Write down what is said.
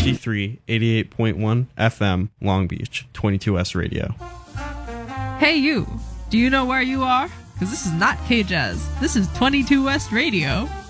HD3 88.1 FM Long Beach 22S radio. Hey you, do you know where you are? Because this is not K-Jazz. This is 22 West Radio.